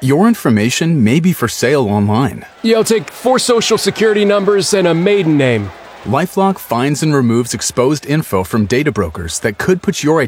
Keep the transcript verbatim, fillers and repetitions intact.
Your information may be for sale online. Yeah, I'll take four social security numbers and a maiden name. LifeLock finds and removes exposed info from data brokers that could put your